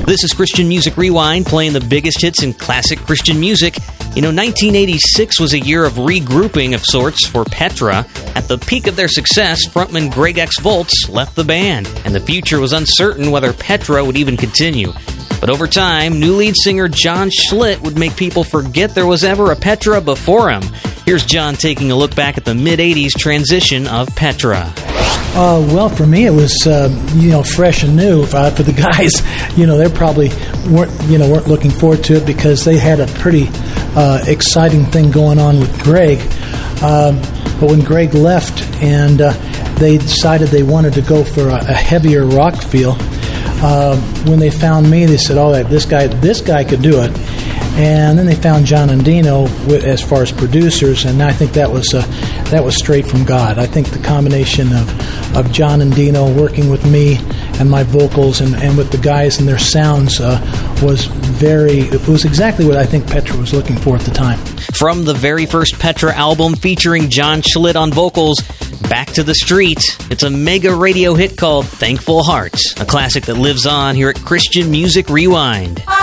This is Christian Music Rewind, playing the biggest hits in classic Christian music. 1986 was a year of regrouping of sorts for Petra. At the peak of their success, frontman Greg X Volz left the band, and the future was uncertain whether Petra would even continue. But over time, new lead singer John Schlitt would make people forget there was ever a Petra before him. Here's John taking a look back at the mid-'80s transition of Petra. Well, for me, it was, fresh and new. For the guys, they probably weren't looking forward to it because they had a pretty exciting thing going on with Greg. But when Greg left and they decided they wanted to go for a heavier rock feel, when they found me, they said, this guy could do it. And then they found John and Dino as far as producers, and I think that was straight from God. I think the combination of John and Dino working with me and my vocals and with the guys and their sounds was exactly what I think Petra was looking for at the time. From the very first Petra album featuring John Schlitt on vocals, Back to the Street, it's a mega radio hit called Thankful Heart, a classic that lives on here at Christian Music Rewind.